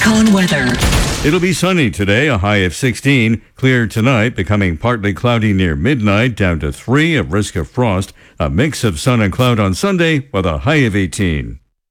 KCON weather. It'll be sunny today, a high of 16. Clear tonight, becoming partly cloudy near midnight, down to 3, a risk of frost. A mix of sun and cloud on Sunday with a high of 18.